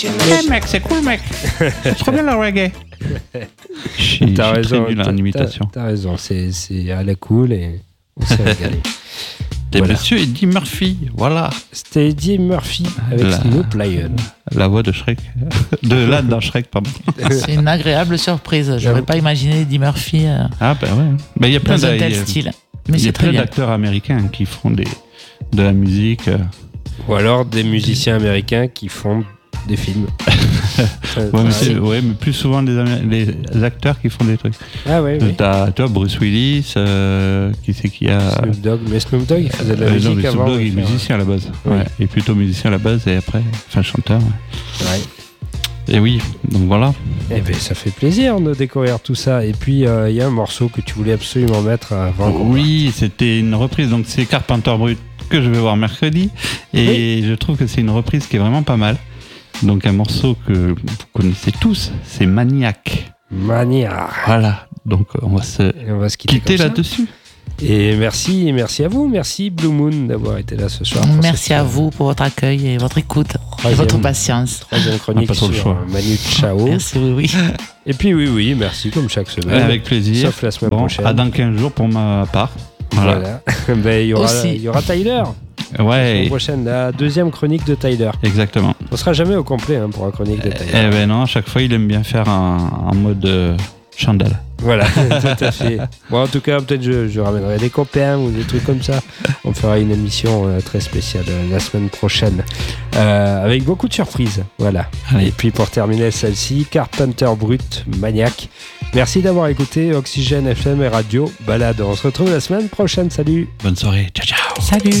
Hey mec, c'est cool mec. C'est trop bien le reggae. T'as raison, très nul en imitation. T'as raison, c'est à la cool et on s'est régalé. Et Voilà. monsieur Eddie Murphy, voilà. C'était Eddie Murphy avec Snoop Lion. La voix de Shrek. De l'âne dans Shrek, pardon. C'est une agréable surprise. J'aurais pas imaginé Eddie Murphy Ah ben ouais. Ben, il y a plein dans un tel style. Mais il y a c'est très plein bien. d'acteurs américains qui font de la musique. Ou alors des musiciens américains qui font des films. Ouais, mais plus souvent les acteurs qui font des trucs. Ah ouais, oui. T'as Bruce Willis, qui c'est qui a... Snoop Dogg. Mais Snoop Dogg, il faisait de la non, musique mais avant. Snoop Dogg est musicien à la base. Oui. Ouais, il est plutôt musicien à la base et après, enfin chanteur. Ouais. Ouais. Et oui, donc voilà. Eh ben, ça fait plaisir de découvrir tout ça. Et puis, il y a un morceau que tu voulais absolument mettre avant. Oui, c'était une reprise, donc c'est Carpenter Brut que je vais voir mercredi. Et je trouve que c'est une reprise qui est vraiment pas mal. Donc un morceau que vous connaissez tous, c'est Maniac. Maniac. Voilà, donc on va se quitter là-dessus. Et merci à vous. Merci Blue Moon d'avoir été là ce soir. Merci à vous pour votre accueil et votre écoute et votre patience. Troisième chronique pas trop le sur choix. Manu Chao. Merci, oui. Et puis oui, merci comme chaque semaine. Avec plaisir. Sauf la semaine Bon, prochaine. à dans 15 jours pour ma part. Voilà. Ben, Aussi. il y aura Tyler. La Ouais, semaine prochaine, la deuxième chronique de Tyler. exactement. On sera jamais au complet pour la chronique de Tyler. Eh ben non, à chaque fois il aime bien faire en mode chandelle. Voilà, tout à fait. Bon, en tout cas, peut-être je ramènerai des copains ou des trucs comme ça. On fera une émission très spéciale la semaine prochaine avec beaucoup de surprises. Voilà. Allez. Et puis pour terminer celle-ci, Carpenter Brut, Maniac. Merci d'avoir écouté Oxygène FM et Radio Balade. On se retrouve la semaine prochaine. Salut. Bonne soirée, ciao ciao. Salut.